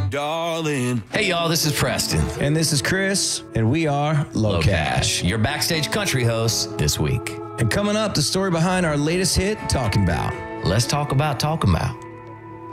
darling. Hey, y'all, this is Preston. And this is Chris, and we are Low Cash. Your backstage country hosts this week. And coming up, the story behind our latest hit, Talking About. Let's talk about talking about.